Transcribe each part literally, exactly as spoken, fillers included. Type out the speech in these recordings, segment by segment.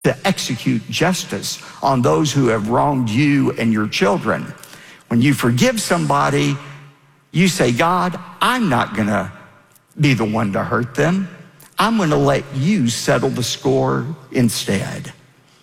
to execute justice on those who have wronged you and your children. When you forgive somebody, you say, God, I'm not going to be the one to hurt them. I'm going to let you settle the score instead.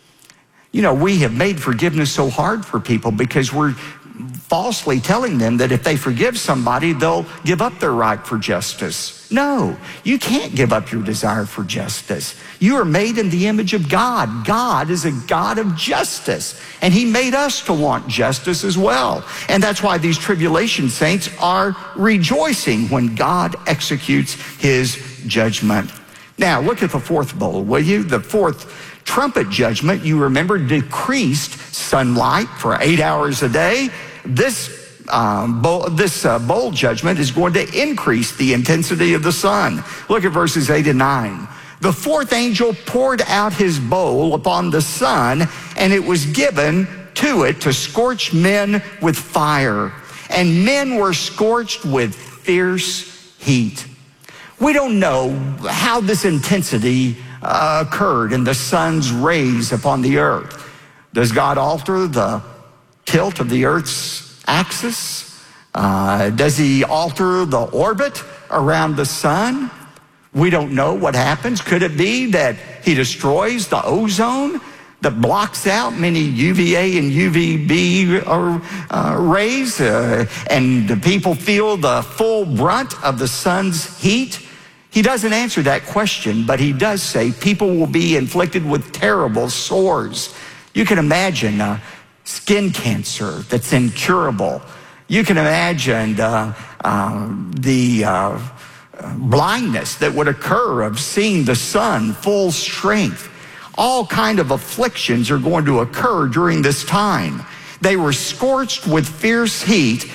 You know, we have made forgiveness so hard for people because we're falsely telling them that if they forgive somebody, they'll give up their right for justice. No, you can't give up your desire for justice. You are made in the image of God. God is a God of justice, and he made us to want justice as well. And that's why these tribulation saints are rejoicing when God executes his judgment. Now, look at the fourth bowl, will you? The fourth trumpet judgment, you remember, decreased sunlight for eight hours a day. This um, bowl, this uh, bowl judgment is going to increase the intensity of the sun. Look at verses eight and nine. The fourth angel poured out his bowl upon the sun, and it was given to it to scorch men with fire. And men were scorched with fierce heat. We don't know how this intensity uh, occurred in the sun's rays upon the earth. Does God alter the tilt of the earth's axis? Uh, does he alter the orbit around the sun? We don't know what happens. Could it be that he destroys the ozone that blocks out many U V A and U V B uh, uh, rays, uh, and the people feel the full brunt of the sun's heat? He doesn't answer that question, but he does say people will be inflicted with terrible sores. You can imagine uh, skin cancer that's incurable. You can imagine uh, uh, the uh, blindness that would occur of seeing the sun full strength. All kind of afflictions are going to occur during this time. They were scorched with fierce heat.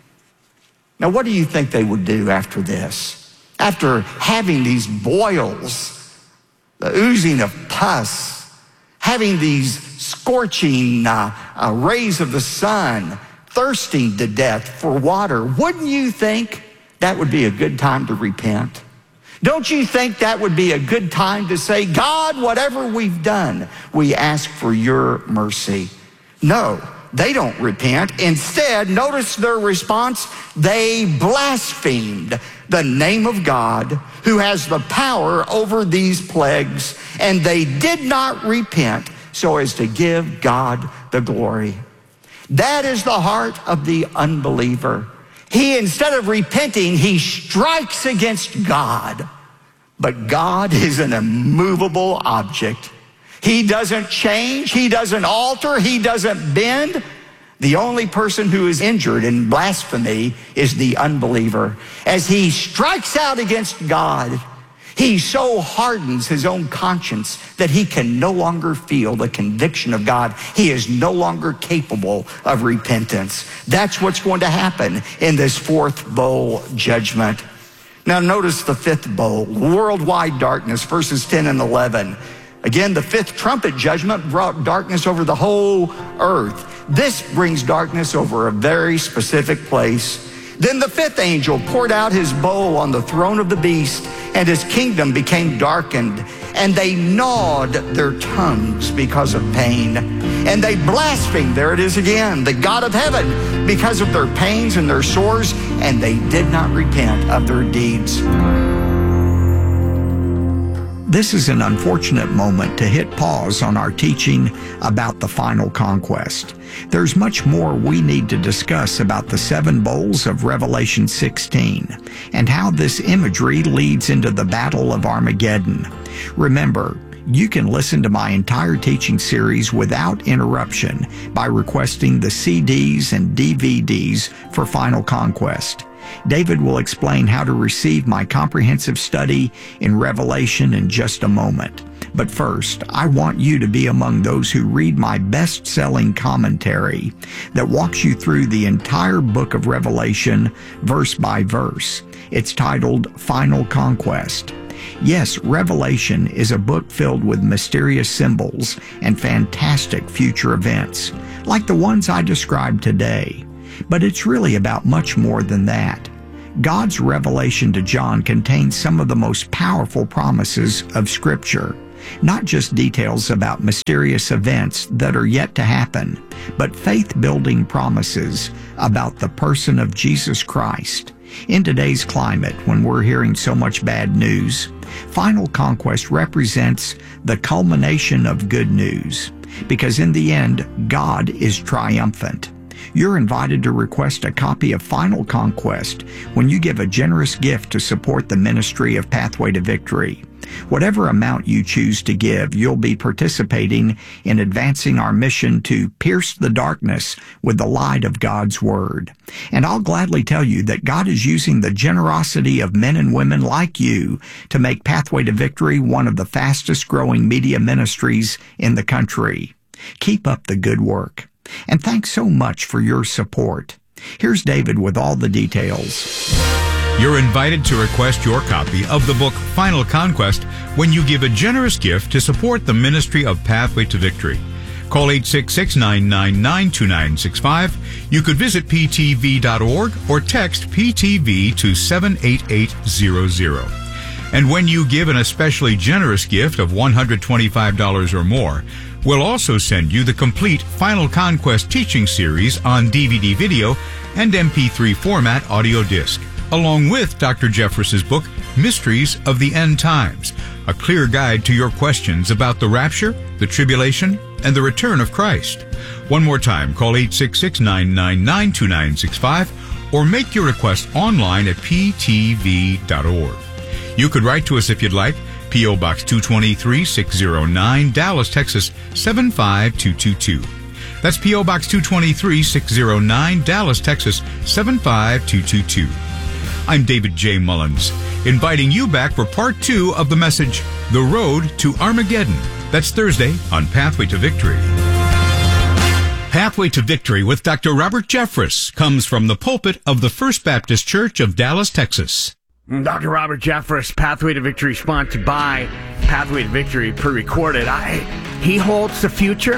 Now, what do you think they would do after this? After having these boils, the oozing of pus, having these scorching uh, uh, rays of the sun, thirsting to death for water, wouldn't you think that would be a good time to repent? Don't you think that would be a good time to say, God, whatever we've done, we ask for your mercy? No, they don't repent. Instead, notice their response. They blasphemed the name of God, who has the power over these plagues, and they did not repent so as to give God the glory. That is the heart of the unbeliever. He, instead of repenting, he strikes against God. But God is an immovable object. He doesn't change. He doesn't alter. He doesn't bend. The only person who is injured in blasphemy is the unbeliever. As he strikes out against God, he so hardens his own conscience that he can no longer feel the conviction of God. He is no longer capable of repentance. That's what's going to happen in this fourth bowl judgment. Now notice the fifth bowl, worldwide darkness, verses ten and eleven. Again, the fifth trumpet judgment brought darkness over the whole earth. This brings darkness over a very specific place. Then the fifth angel poured out his bowl on the throne of the beast, and his kingdom became darkened, and they gnawed their tongues because of pain. And they blasphemed, there it is again, the God of heaven, because of their pains and their sores, and they did not repent of their deeds. This is an unfortunate moment to hit pause on our teaching about the final conquest. There's much more we need to discuss about the seven bowls of Revelation sixteen and how this imagery leads into the Battle of Armageddon. Remember, you can listen to my entire teaching series without interruption by requesting the C Ds and D V Ds for Final Conquest. David will explain how to receive my comprehensive study in Revelation in just a moment. But first, I want you to be among those who read my best-selling commentary that walks you through the entire book of Revelation, verse by verse. It's titled Final Conquest. Yes, Revelation is a book filled with mysterious symbols and fantastic future events, like the ones I described today. But it's really about much more than that. God's revelation to John contains some of the most powerful promises of Scripture. Not just details about mysterious events that are yet to happen, but faith-building promises about the person of Jesus Christ. In today's climate, when we're hearing so much bad news, Final Conquest represents the culmination of good news, because in the end, God is triumphant. You're invited to request a copy of Final Conquest when you give a generous gift to support the ministry of Pathway to Victory. Whatever amount you choose to give, you'll be participating in advancing our mission to pierce the darkness with the light of God's Word. And I'll gladly tell you that God is using the generosity of men and women like you to make Pathway to Victory one of the fastest growing media ministries in the country. Keep up the good work. And thanks so much for your support. Here's David with all the details. You're invited to request your copy of the book Final Conquest when you give a generous gift to support the ministry of Pathway to Victory. Call eight six six, nine nine nine, two nine six five. You could visit p t v dot org or text P T V to seven eight eight zero zero. And when you give an especially generous gift of one hundred twenty-five dollars or more, we'll also send you the complete Final Conquest teaching series on D V D video and M P three format audio disc, along with Doctor Jeffress's book, Mysteries of the End Times, a clear guide to your questions about the rapture, the tribulation, and the return of Christ. One more time, call eight six six, nine nine nine, two nine six five or make your request online at p t v dot org. You could write to us if you'd like. P O. Box two twenty-three, six oh nine, Dallas, Texas, seven five two two two. That's P O. Box two twenty-three, six oh nine, Dallas, Texas, seven five two two two. I'm David J. Mullins, inviting you back for part two of the message, The Road to Armageddon. That's Thursday on Pathway to Victory. Pathway to Victory with Doctor Robert Jeffress comes from the pulpit of the First Baptist Church of Dallas, Texas. Doctor Robert Jeffress, Pathway to Victory, sponsored by Pathway to Victory, pre-recorded. I, he holds the future.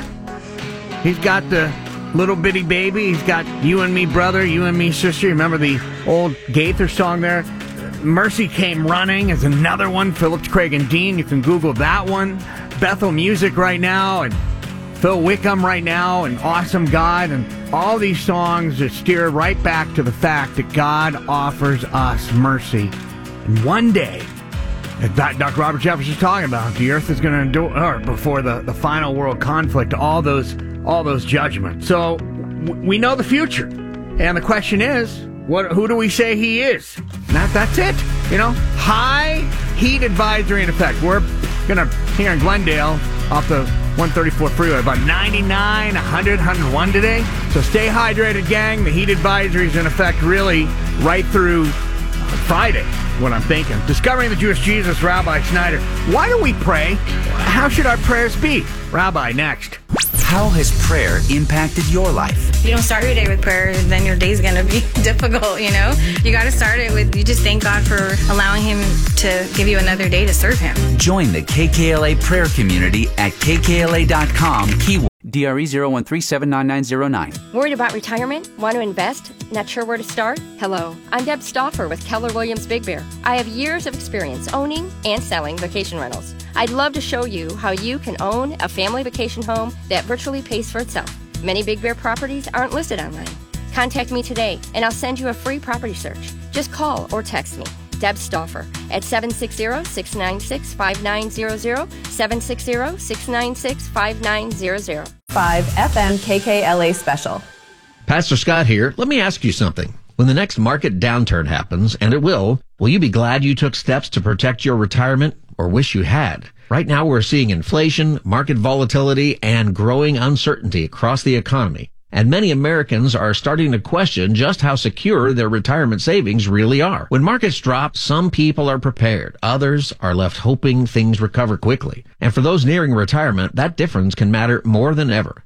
He's got the little bitty baby. He's got You and Me, Brother, You and Me, Sister. Remember the old Gaither song there? Mercy Came Running is another one. Phillips, Craig, and Dean. You can Google that one. Bethel Music right now, and Phil Wickham right now, and Awesome God, and all these songs that steer right back to the fact that God offers us mercy. And one day, as Doctor Robert Jeffress is talking about, the earth is going to endure, or before the, the final world conflict, all those all those judgments. So w- we know the future, and the question is, what? Who do we say he is? That that's it. You know, high heat advisory in effect. We're gonna here in Glendale off the one thirty-four freeway, about ninety-nine, one hundred, one oh one today. So stay hydrated, gang. The heat advisory is in effect really right through Friday, what I'm thinking. Discovering the Jewish Jesus, Rabbi Schneider. Why do we pray? How should our prayers be? Rabbi, next. How has prayer impacted your life? If you don't start your day with prayer, then your day's going to be difficult, you know? You got to start it with, you just thank God for allowing him to give you another day to serve him. Join the K K L A prayer community at k k l a dot com, keyword D R E zero one three seven nine nine zero nine. Worried about retirement? Want to invest? Not sure where to start? Hello, I'm Deb Stauffer with Keller Williams Big Bear. I have years of experience owning and selling vacation rentals. I'd love to show you how you can own a family vacation home that virtually pays for itself. Many Big Bear properties aren't listed online. Contact me today and I'll send you a free property search. Just call or text me, Deb Stauffer, at seven six zero, six nine six, five nine zero zero, seven six zero, six nine six, five nine zero zero. five F M K K L A special. Pastor Scott here. Let me ask you something. When the next market downturn happens, and it will, will you be glad you took steps to protect your retirement, or wish you had? Right now we're seeing inflation, market volatility, and growing uncertainty across the economy. And many Americans are starting to question just how secure their retirement savings really are. When markets drop, some people are prepared. Others are left hoping things recover quickly. And for those nearing retirement, that difference can matter more than ever.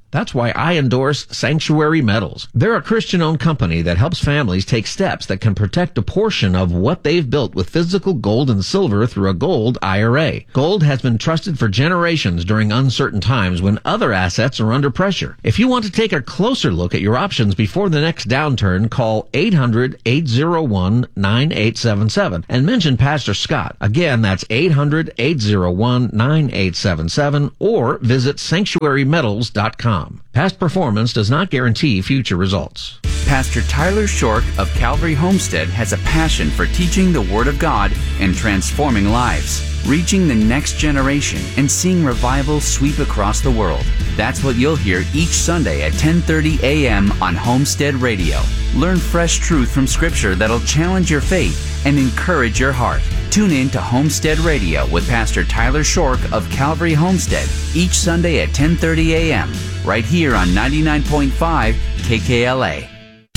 That's why I endorse Sanctuary Metals. They're a Christian-owned company that helps families take steps that can protect a portion of what they've built with physical gold and silver through a gold I R A. Gold has been trusted for generations during uncertain times when other assets are under pressure. If you want to take a closer look at your options before the next downturn, call eight hundred, eight oh one, nine eight seven seven and mention Pastor Scott. Again, that's eight hundred, eight oh one, nine eight seven seven or visit sanctuary metals dot com. Past performance does not guarantee future results. Pastor Tyler Shork of Calvary Homestead has a passion for teaching the Word of God and transforming lives, reaching the next generation and seeing revival sweep across the world. That's what you'll hear each Sunday at ten thirty a.m. on Homestead Radio. Learn fresh truth from Scripture that'll challenge your faith and encourage your heart. Tune in to Homestead Radio with Pastor Tyler Shork of Calvary Homestead each Sunday at ten thirty a.m. right here on ninety-nine point five K K L A.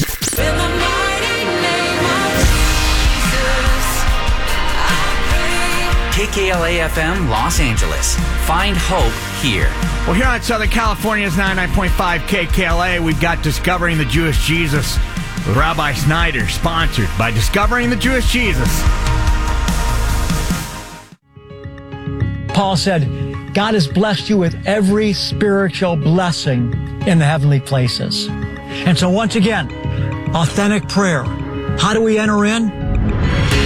K K L A F M Los Angeles. Find hope here. Well, here on Southern California's ninety-nine point five K K L A, we've got Discovering the Jewish Jesus with Rabbi Snyder, sponsored by Discovering the Jewish Jesus. Paul said, God has blessed you with every spiritual blessing in the heavenly places. And so once again, authentic prayer. How do we enter in?